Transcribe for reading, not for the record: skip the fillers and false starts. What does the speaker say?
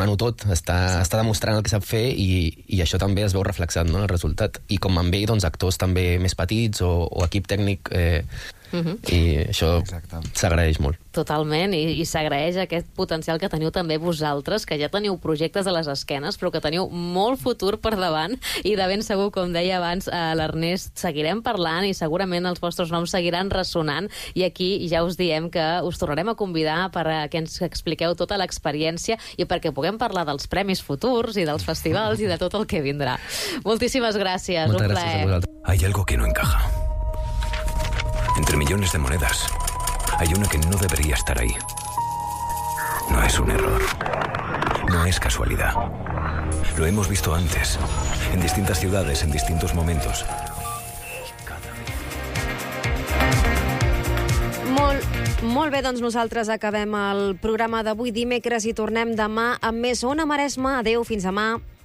Manu tot, està demostrant el que sap fer i això també es veu reflexat, no?, en el resultat. I com amb ell, doncs, actors també més petits o equip tècnic, i això s'agraeix molt. Totalment, i s'agraeix aquest potencial que teniu també vosaltres, que ja teniu projectes a les esquenes, però que teniu molt futur per davant, i de ben segur, com deia abans l'Ernest, seguirem parlant i segurament els vostres noms seguiran ressonant, i aquí ja us diem que us tornarem a convidar perquè ens expliqueu tota l'experiència i perquè puguem parlar dels premis futurs i dels festivals i de tot el que vindrà. Moltíssimes gràcies, Moltes un gràcies a plaer. vosaltres. Hay algo que no encaja. Entre millones de monedas, hay una que no debería estar ahí. No es un error. No es casualidad. Lo hemos visto antes, en distintas ciudades, en distintos momentos. Molt bé, doncs nosaltres acabem el programa d'avui dimecres i tornem demà amb més Ona Maresme. Adéu, fins demà.